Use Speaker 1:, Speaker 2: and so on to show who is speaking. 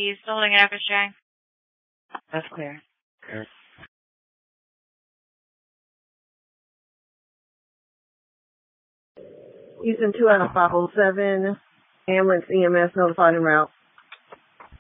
Speaker 1: East, holding an FSJ.
Speaker 2: That's clear.
Speaker 3: Okay.
Speaker 4: Houston 2 out of 507. Ambulance EMS notified en route.